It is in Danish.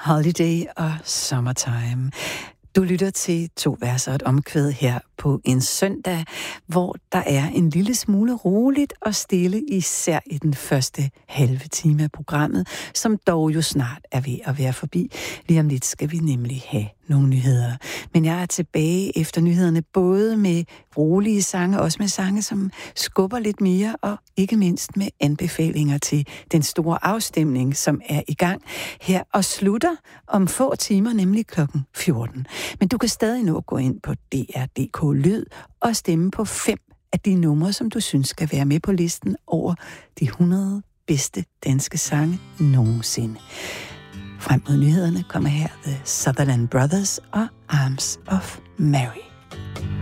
Holiday og Summertime. Du lytter til 2 vers og et omkvæd her på en søndag, hvor der er en lille smule roligt og stille, især i den første halve time af programmet, som dog jo snart er ved at være forbi. Lige om lidt skal vi nemlig have nogle nyheder. Men jeg er tilbage efter nyhederne, både med rolige sange, også med sange, som skubber lidt mere, og ikke mindst med anbefalinger til den store afstemning, som er i gang her og slutter om få timer, nemlig klokken 14. Men du kan stadig nå at gå ind på DR.dk Lyd og stemme på 5 af de numre, som du synes skal være med på listen over de 100 bedste danske sange nogensinde. Frem mod nyhederne kommer her The Sutherland Brothers og Arms of Mary.